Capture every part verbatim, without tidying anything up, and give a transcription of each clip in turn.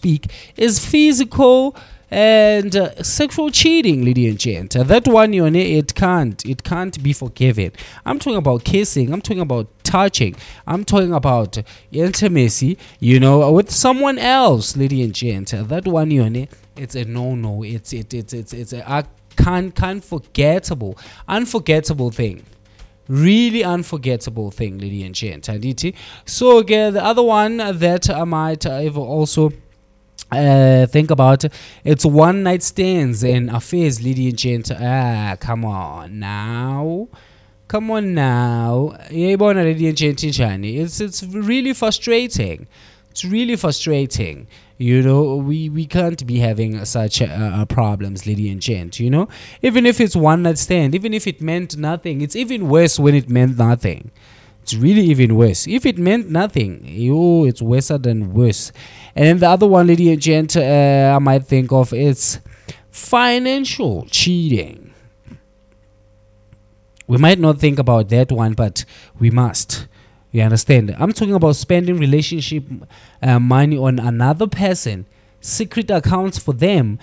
speak, is physical and uh, sexual cheating, lady and gent. Uh, that one, you know, it can't, it can't be forgiven. I'm talking about kissing. I'm talking about touching. I'm talking about intimacy, you know, with someone else, lady and gent. Uh, that one, you know, it's a no-no. It's it, it's it's it's a uh, can't can't forgettable, unforgettable thing. Really unforgettable thing, lady and gent. So again, the other one that I might uh, also Uh, think about, it's one night stands and affairs, lady and gent. Ah, come on now, come on now. Lady and gent, it's it's really frustrating. It's really frustrating. You know, we, we can't be having such uh, uh, problems, lady and gent. You know, even if it's one night stand, even if it meant nothing, it's even worse when it meant nothing. It's really even worse. If it meant nothing, yo, it's worse than worse. And then the other one, lady and gent, uh, I might think of is financial cheating. We might not think about that one, but we must. You understand? I'm talking about spending relationship uh, money on another person, secret accounts for them.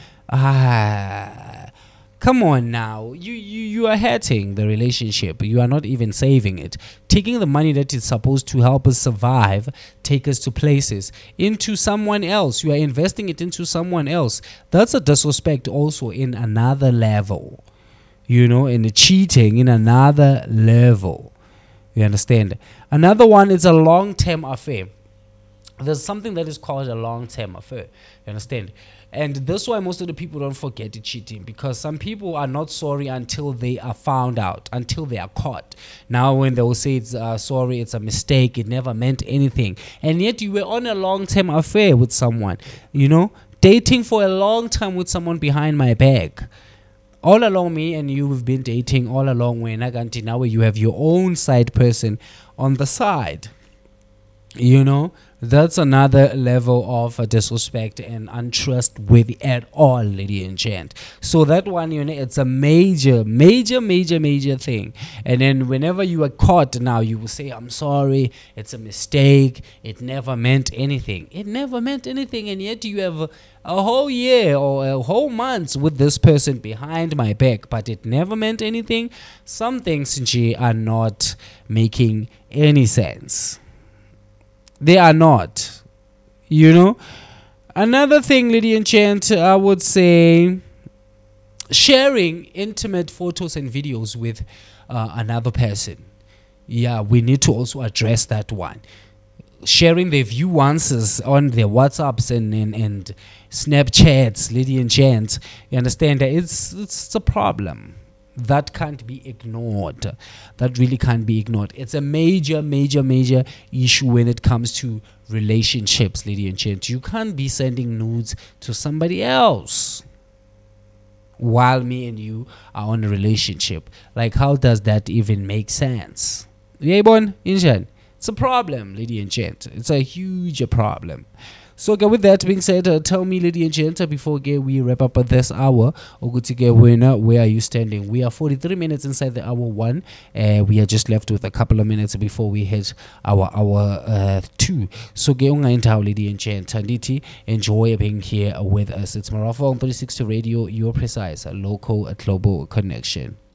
Ah. Come on now, you, you you are hurting the relationship. You are not even saving it. Taking the money that is supposed to help us survive, take us to places, into someone else. You are investing it into someone else. That's a disrespect also in another level. You know, in the cheating in another level. You understand? Another one is a long-term affair. There's something that is called a long-term affair. You understand? And that's why most of the people don't forget the cheating, because some people are not sorry until they are found out, until they are caught. Now when they will say it's uh, sorry, it's a mistake, it never meant anything. And yet you were on a long-term affair with someone, you know, dating for a long time with someone behind my back. All along, me and you have been dating all along. When now you have your own side person on the side. You know, that's another level of uh, disrespect and untrustworthy at all, lady and gent. So that one, you know, it's a major, major, major, major thing. And then whenever you are caught now, you will say, I'm sorry, it's a mistake, it never meant anything. It never meant anything, and yet you have a, a whole year or a whole month with this person behind my back, but it never meant anything. Some things, G, are not making any sense. They are not, you know. Another thing, lady and gent, I would say sharing intimate photos and videos with uh, another person. Yeah, we need to also address that one. Sharing their viewances on their WhatsApps and, and, and Snapchats, lady and gent, you understand that it's, it's a problem. That can't be ignored. That really can't be ignored. It's a major, major, major issue when it comes to relationships, lady and gent. You can't be sending nudes to somebody else while me and you are on a relationship. Like, how does that even make sense? Yeah, bon, it's a problem, lady and gent. It's a huge problem. So okay, with that being said, uh, tell me, lady and gent, before okay, we wrap up at this hour, winner, where are you standing? We are forty-three minutes inside the hour one. Uh, we are just left with a couple of minutes before we hit our hour uh, two. So okay, lady and gent, enjoy being here with us. It's Marafo on three sixty Radio, your precise local global connection.